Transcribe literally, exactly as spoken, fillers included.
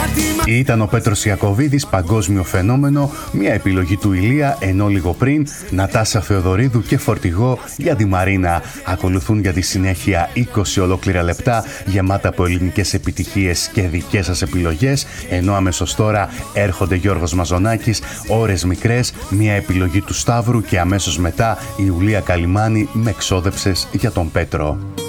Ήταν ο Πέτρος Ιακωβίδης, παγκόσμιο φαινόμενο, μια επιλογή του Ηλία, ενώ λίγο πριν Νατάσα Θεοδωρίδου και Φορτηγό για τη Μαρίνα. Ακολουθούν για τη συνέχεια είκοσι ολόκληρα λεπτά γεμάτα από ελληνικές επιτυχίες και δικές σας επιλογές, ενώ αμέσως τώρα έρχονται Γιώργος Μαζονάκης, Ώρες μικρές, μια επιλογή του Σταύρου και αμέσως μετά η Ιουλία Καλυμάνη με «Ξόδεψες για τον Πέτρο».